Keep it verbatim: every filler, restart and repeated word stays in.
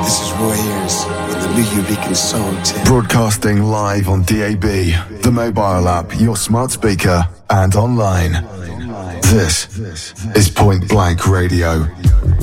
This is Roy Ayers on the New Eureka Soul Tip. Broadcasting live on D A B, the mobile app, your smart speaker, and online. This is Point Blank Radio.